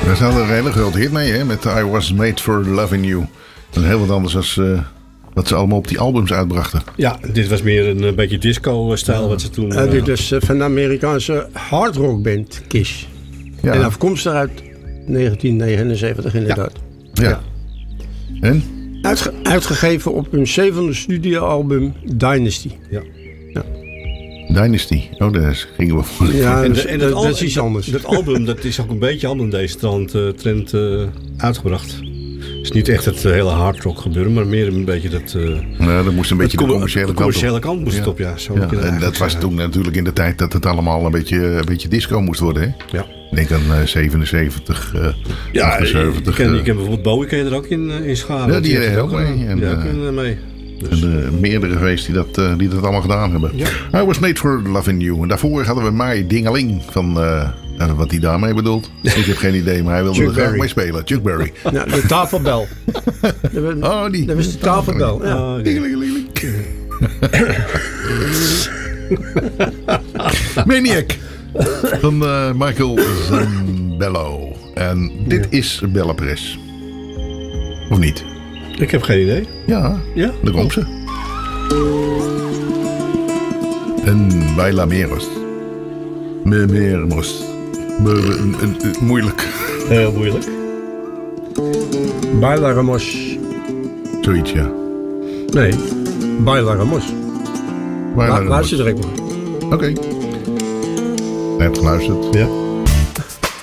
Daar staat een hele grote hit mee, hè? Met I Was Made For Loving You. Dat is heel wat anders dan wat ze allemaal op die albums uitbrachten. Ja, dit was meer een beetje disco-stijl wat ze toen... Dit is van de Amerikaanse hardrockband Kiss. Ja. En afkomstig uit 1979 inderdaad. Ja. En? Uitgegeven op hun 7e studioalbum Dynasty. Ja. Dynasty. Oh, daar gingen we voor. Ja, En dat is iets anders. Dat album, dat is ook een beetje al in deze trend uitgebracht. Het is niet echt het hele hardrock gebeuren, maar meer een beetje dat... Nou, dat moest een beetje de commerciële kant moest het op, ja. Zo ja. En dat was toen natuurlijk in de tijd dat het allemaal een beetje disco moest worden, hè? Ja. Ik denk aan 77, 78. Je kan bijvoorbeeld Bowie kan je er ook in scharen. Ja, die deed ook mee. En, kunnen mee. Dus. En meerdere geweest die dat allemaal gedaan hebben. Ja. I Was Made For Loving You. En daarvoor hadden we My Dingaling van... wat hij daarmee bedoelt. Ik heb geen idee, maar hij wilde er graag mee spelen. Chuck Berry. Nou, de tafelbel. Die. Dat was de tafelbel. Ja. Maniac. Van Michael Zambello. En dit is Bella Perez. Of niet? Ik heb geen idee. Ja, Ja? daar komt ze. En Baila Meros. Meros. Moeilijk. Heel moeilijk. Baila Ramos. Zoiets, ja. Nee, Baila Ramos. Baila Ramos. Luister direct maar. Oké. Net geluisterd. Ja.